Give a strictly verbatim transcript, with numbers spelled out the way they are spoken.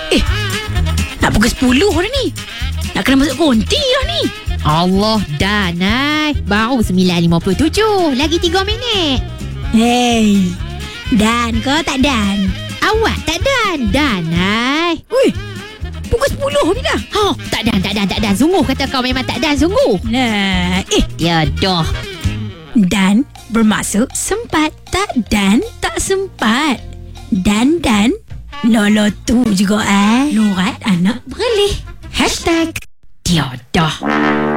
Eh, nak pukul sepuluh dah ni. Nak kena masuk konti dah ni. Allah, Dan, ay. Baru sembilan lima puluh tujuh. Lagi tiga minit. Hey, Dan kau tak Dan? Awak tak Dan. Dan, ay. Ui, pukul sepuluh ni dah. Oh, tak Dan, tak Dan, tak Dan. Sungguh kata kau memang tak Dan, sungguh. Nah, eh, Ya dah. Dan bermaksud sempat. Tak Dan, tak sempat. Dan Dan Lolo tu juga eh. Lorat anak beralih. Hashtag Ya dah.